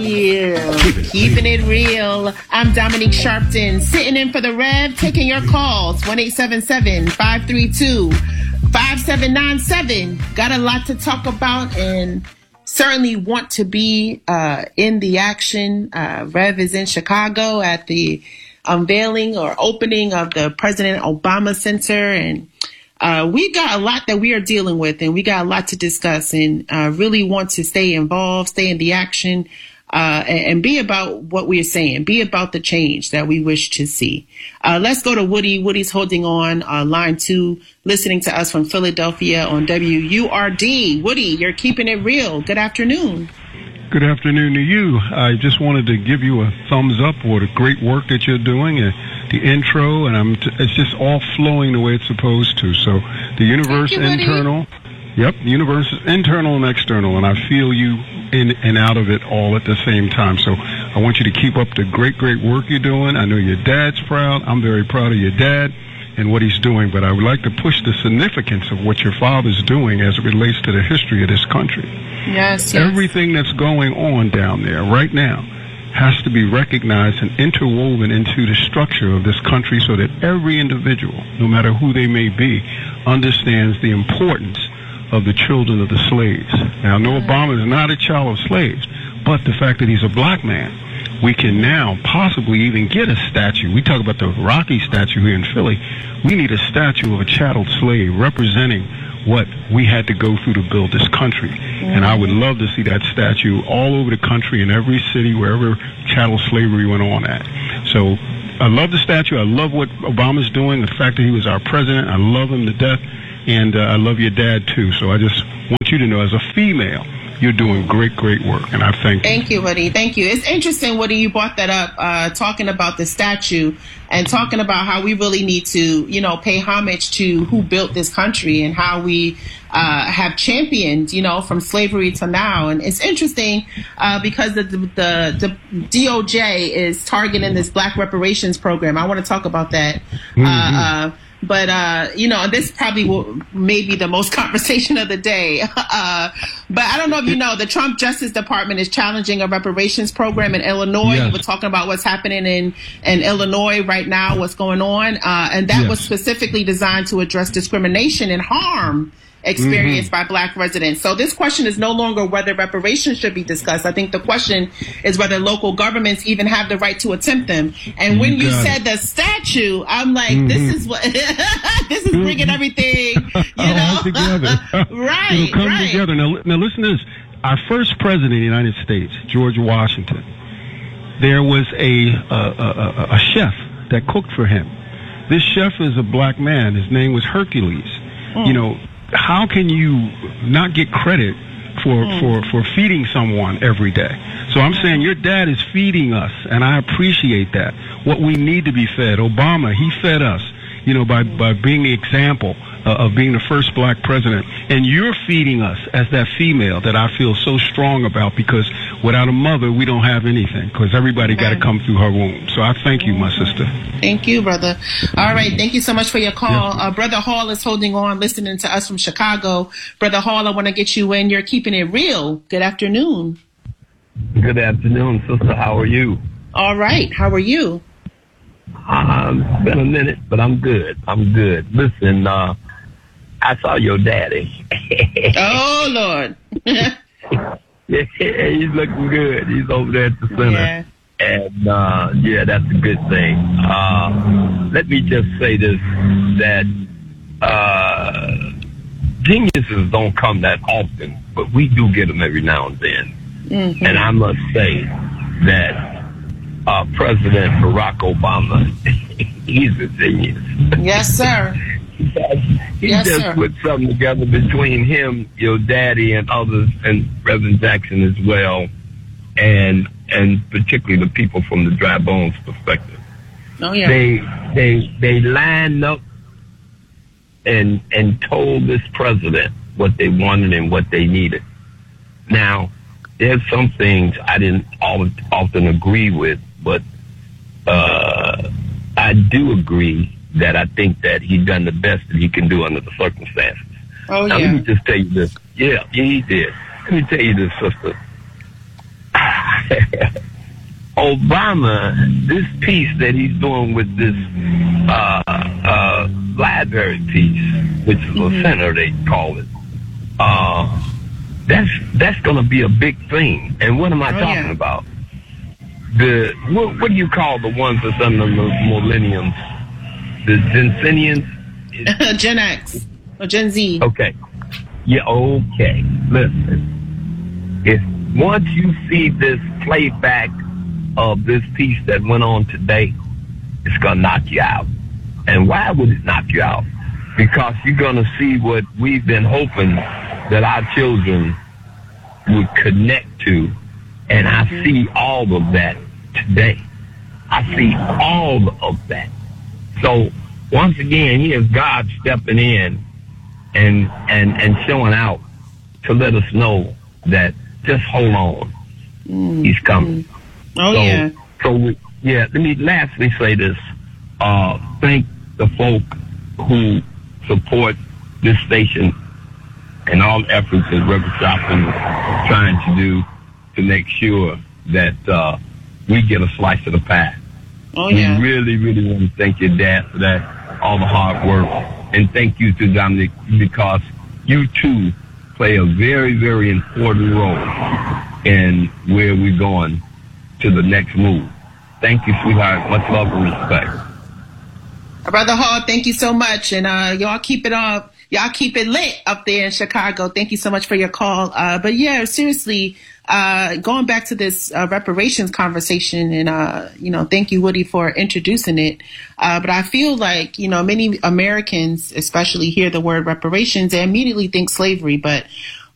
Yeah, keeping it real. I'm Dominique Sharpton, sitting in for the Rev, taking your calls. 1-877-532-5797. Got a lot to talk about and certainly want to be in the action. Rev is in Chicago at the unveiling or opening of the President Obama Center, and we got a lot that we are dealing with, and we got a lot to discuss, and really want to stay involved, stay in the action, and be about what we are saying, be about the change that we wish to see. Let's go to Woody. Woody's holding on line 2, listening to us from Philadelphia on WURD. Woody, you're keeping it real. Good afternoon. Good afternoon to you. I just wanted to give you a thumbs up for the great work that you're doing, the intro, and it's just all flowing the way it's supposed to. So the universe internal, the universe is internal and external, and I feel you in and out of it all at the same time. So I want you to keep up the great work you're doing. I know your dad's proud. I'm very proud of your dad and what he's doing, but I would like to push the significance of what your father's doing as it relates to the history of this country. Yes. Everything that's going on down there right now has to be recognized and interwoven into the structure of this country so that every individual, no matter who they may be, understands the importance of the children of the slaves. Now, I know Obama is not a child of slaves, but the fact that he's a black man, we can now possibly even get a statue. We talk about the Rocky statue here in Philly. We need a statue of a chattel slave representing what we had to go through to build this country. And I would love to see that statue all over the country, in every city, wherever chattel slavery went on at. So I love the statue. I love what Obama's doing, the fact that he was our president. I love him to death. And I love your dad, too. So I just want you to know, as a female, you're doing great work, and I thank you. Thank you, Woody. Thank you. It's interesting, Woody, you brought that up, talking about the statue and talking about how we really need to, pay homage to who built this country and how we have championed, from slavery to now. And it's interesting because the DOJ is targeting this Black reparations program. I want to talk about that. But this probably may be the most conversation of the day. But I don't know if you know, the Trump Justice Department is challenging a reparations program in Illinois. Yes. You were talking about what's happening in Illinois right now, what's going on. And that was specifically designed to address discrimination and harm experienced by Black residents. So this question is no longer whether reparations should be discussed. I think the question is whether local governments even have the right to attempt them. And when you said the statue, I'm like, this is what this is bringing everything, all together. Right. It'll come together. Now listen to this. Our first president of the United States, George Washington, there was a chef that cooked for him. This chef is a black man. His name was Hercules. How can you not get credit for feeding someone every day? So I'm saying your dad is feeding us, and I appreciate that. What we need to be fed. Obama, he fed us, by being the example of being the first black president. And you're feeding us as that female that I feel so strong about, because without a mother, we don't have anything, because everybody got to come through her womb. So I thank you, my sister. Thank you, brother. All right. Thank you so much for your call. Yes. Brother Hall is holding on, listening to us from Chicago. Brother Hall, I want to get you in. You're keeping it real. Good afternoon. Good afternoon, sister. How are you? All right. How are you? It's been a minute, but I'm good. Listen, I saw your daddy. Oh, Lord. Yeah, he's looking good. He's over there at the center. Yeah. And, that's a good thing. Let me just say this, that geniuses don't come that often, but we do get them every now and then. Mm-hmm. And I must say that President Barack Obama, he's a genius. Yes, sir. He just put something together between him, your daddy, and others, and Reverend Jackson as well, and particularly the people from the Dry Bones perspective. Oh yeah. They lined up and told this president what they wanted and what they needed. Now, there's some things I didn't often agree with, but I do agree that I think that he's done the best that he can do under the circumstances. Oh, now, let me just tell you this. Yeah, he did. Let me tell you this, sister. Obama, this piece that he's doing with this library piece, which is a center they call it, that's going to be a big thing. And what am I talking about? What do you call the ones that's under the millenniums? The Gensenians? Gen X or Gen Z. Okay. Yeah, okay. Listen. Once you see this playback of this piece that went on today, it's going to knock you out. And why would it knock you out? Because you're going to see what we've been hoping that our children would connect to. And I see all of that today. I see all of that. So once again, here's God stepping in and showing out to let us know that just hold on. He's coming. So let me lastly say this. Thank the folk who support this station and all efforts that Reverend Joplin is trying to do to make sure that we get a slice of the pie. We really, really want to thank your dad for that, all the hard work. And thank you to Dominic, because you too play a very, very important role in where we're going to the next move. Thank you, sweetheart. Much love and respect. Brother Hall, thank you so much. And y'all keep it up. Y'all keep it lit up there in Chicago. Thank you so much for your call. But yeah, seriously, going back to this reparations conversation, and thank you, Woody, for introducing it. But I feel like, many Americans, especially, hear the word reparations and immediately think slavery. But